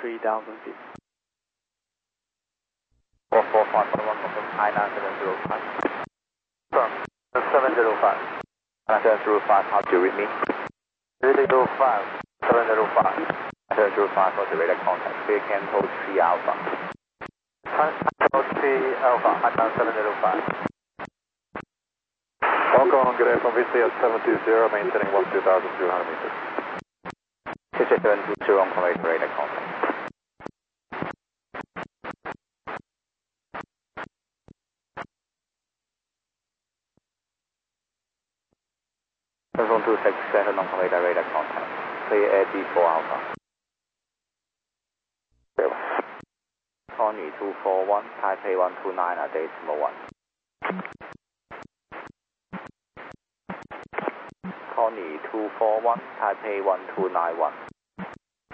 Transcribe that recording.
3,000 feet. 445, confirm high 9705. Confirm 705. 9705, how do you read me? 305, 705. 705 for the radar contact. Clear Canto 3 Alpha. Canto 3 Alpha, high 705. Falcon, good day from VCS 720, maintaining 12,200 meters. CJ 720 on correct radar contact. 726 on correct radar contact. Clear Air D4 Alpha. Tony 241, Taipei 129 at decimal 1. Tony 241, Taipei 1291.